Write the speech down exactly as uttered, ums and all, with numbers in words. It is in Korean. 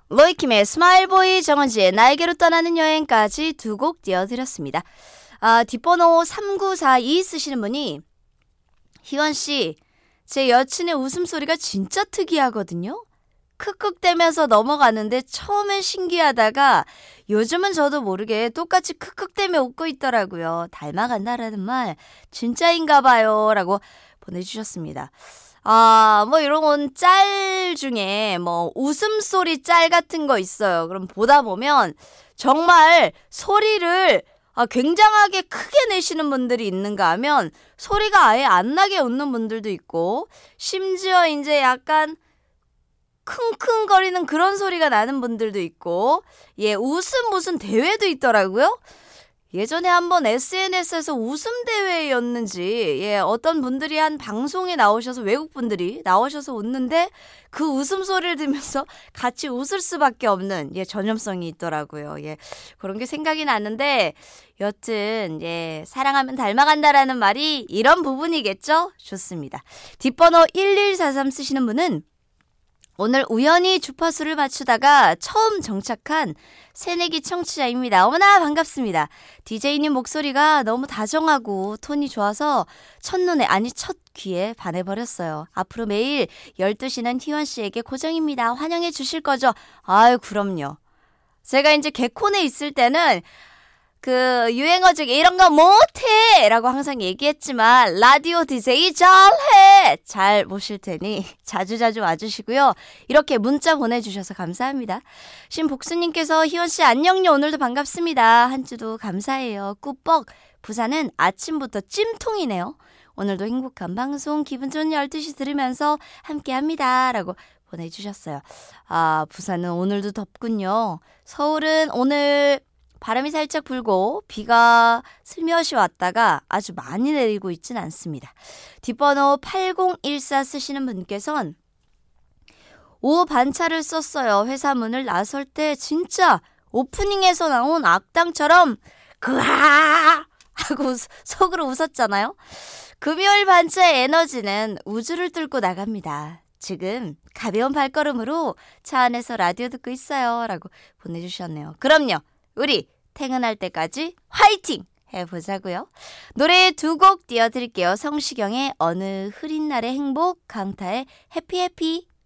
로이킴의 스마일보이, 정은지의 날개로 떠나는 여행까지 두 곡 띄워드렸습니다. 아, 뒷번호 삼구사이 쓰시는 분이 희원씨, 제 여친의 웃음소리가 진짜 특이하거든요. 크크대면서 넘어가는데 처음엔 신기하다가 요즘은 저도 모르게 똑같이 크크대며 웃고 있더라고요. 닮아간다라는 말 진짜인가 봐요 라고 보내주셨습니다. 아, 뭐 이런 건 짤 중에 뭐 웃음소리 짤 같은 거 있어요. 그럼 보다 보면 정말 소리를 아, 굉장하게 크게 내시는 분들이 있는가 하면 소리가 아예 안 나게 웃는 분들도 있고, 심지어 이제 약간 킁킁거리는 그런 소리가 나는 분들도 있고, 예, 웃음 무슨 대회도 있더라고요. 예전에 한번 에스엔에스에서 웃음 대회였는지, 예, 어떤 분들이 한 방송에 나오셔서, 외국 분들이 나오셔서 웃는데 그 웃음소리를 들으면서 같이 웃을 수밖에 없는, 예, 전염성이 있더라고요. 예, 그런 게 생각이 나는데, 여튼, 예, 사랑하면 닮아간다라는 말이 이런 부분이겠죠? 좋습니다. 뒷번호 일일사삼 쓰시는 분은 오늘 우연히 주파수를 맞추다가 처음 정착한 새내기 청취자입니다. 어머나 반갑습니다. 디제이님 목소리가 너무 다정하고 톤이 좋아서 첫눈에, 아니 첫 귀에 반해버렸어요. 앞으로 매일 열두 시는 희원씨에게 고정입니다. 환영해 주실 거죠? 아유, 그럼요. 제가 이제 개콘에 있을 때는 그 유행어 중에 이런 거 못해 라고 항상 얘기했지만, 라디오 디제이 잘해, 잘 모실 테니 자주자주 와주시고요. 이렇게 문자 보내주셔서 감사합니다. 신복수님께서 희원씨 안녕요, 오늘도 반갑습니다. 한 주도 감사해요. 꾸뻑, 부산은 아침부터 찜통이네요. 오늘도 행복한 방송, 기분 좋은 열두 시 들으면서 함께합니다 라고 보내주셨어요. 아, 부산은 오늘도 덥군요. 서울은 오늘 바람이 살짝 불고 비가 슬며시 왔다가 아주 많이 내리고 있진 않습니다. 뒷번호 팔공일사 쓰시는 분께서는 오후 반차를 썼어요. 회사 문을 나설 때 진짜 오프닝에서 나온 악당처럼 그아 하고 속으로 웃었잖아요. 금요일 반차의 에너지는 우주를 뚫고 나갑니다. 지금 가벼운 발걸음으로 차 안에서 라디오 듣고 있어요 라고 보내주셨네요. 그럼요. 우리 퇴근할 때까지 화이팅 해보자고요. 노래 두 곡 띄워드릴게요. 성시경의 어느 흐린 날의 행복, 강타의 해피해피.